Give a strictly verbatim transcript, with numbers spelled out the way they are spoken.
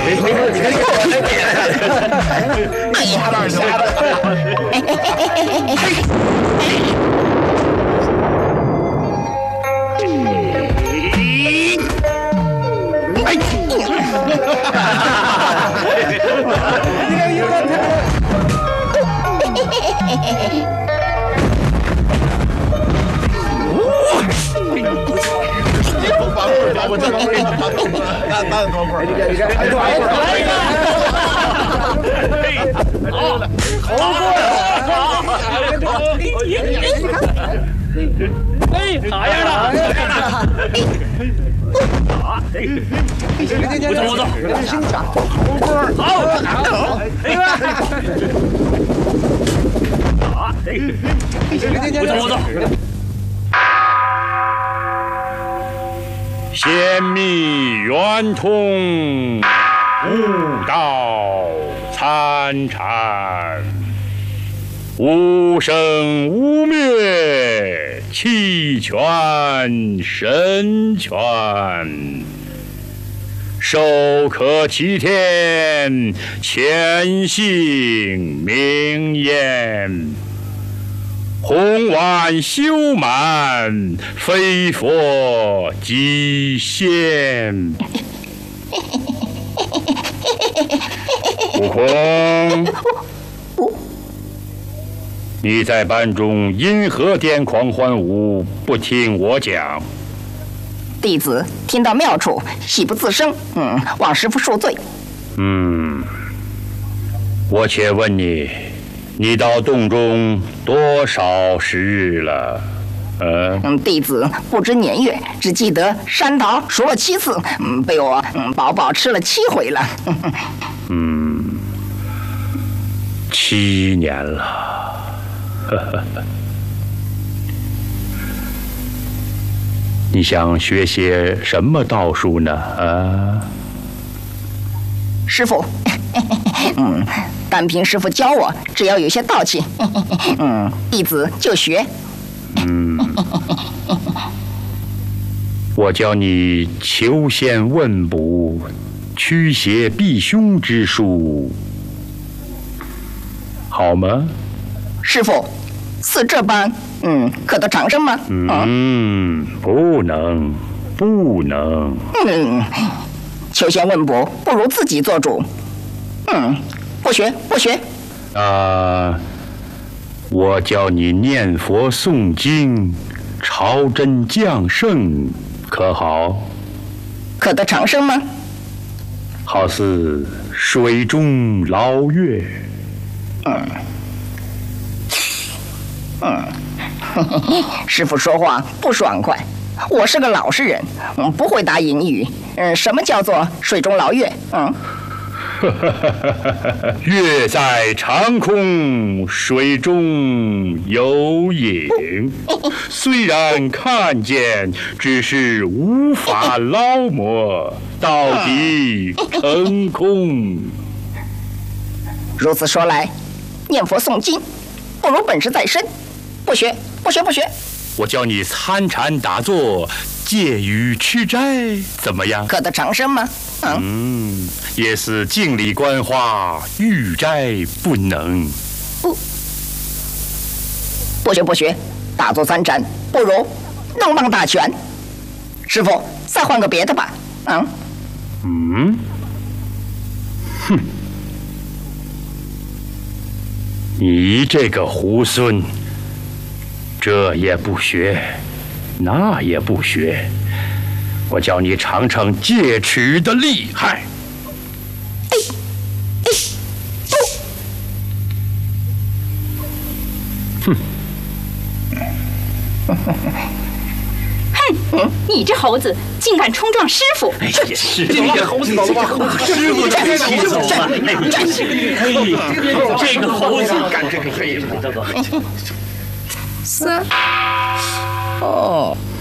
你看你瞎的瞎的。哎，你看你看他。我这光棍，那那光棍，你看你看，哎，来来一个，好，好，哎，咋样了？啊，不走不走，好，好，不走不走。 显密圆通，悟道参禅，无生无灭，气全神全，手可齐天，潜行明言。洪万修满，非佛即仙。悟空，你在班中因何癫狂欢舞，不听我讲？ 弟子听到妙处，喜不自胜，嗯，望师父恕罪。 嗯，我且问你。你到洞中多少时日了？呃、 嗯，弟子不知年月，只记得山桃数了七次，嗯，被我嗯饱饱吃了七回了。 嗯，七年了。你想学些什么道术呢？啊？ 师父，嗯。单凭师父教我，只要有些道气，嗯，弟子就学。 嗯，我教你求仙问卜、驱邪避凶之术，好吗？ 师父，似这般，嗯，可得长生吗？ 嗯，不能，不能。 嗯，求仙问卜不如自己做主。嗯。不学不学， 啊、呃！我教你念佛诵经，朝真降圣，可好？ 可得长生吗？ 好似水中捞月。 嗯嗯，师父说话不爽快。我是个老实人，嗯，不会答隐语。嗯，什么叫做水中捞月？嗯。 月在长空，水中有影。虽然看见，只是无法捞摸，到底成空。 如此说来，念佛诵经，不如本事在身。不学，不学，不学。 我教你参禅打坐，戒语吃斋，怎么样？ 可得长生吗？ 嗯，嗯也是净理观花，欲斋不能。 不，不学不学，打坐参禅，不如弄棒打拳。师父，再换个别的吧。嗯。 嗯。哼。你这个猢狲，这也不学，那也不学。我教你尝尝戒尺的厉害。 哎哎不！ 哼！ 哼！你这猴子竟敢冲撞师傅！ 哎呀，是这个猴子，这个猴子，师傅站起走吧！哎，站起！哎，这个猴子干这个可以，这个。 三。哦。